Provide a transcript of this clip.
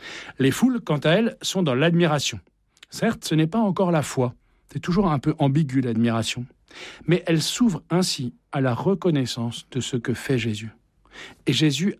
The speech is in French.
Les foules, quant à elles, sont dans l'admiration. Certes, ce n'est pas encore la foi. C'est toujours un peu ambigu, l'admiration. Mais elles s'ouvrent ainsi à la reconnaissance de ce que fait Jésus. Et Jésus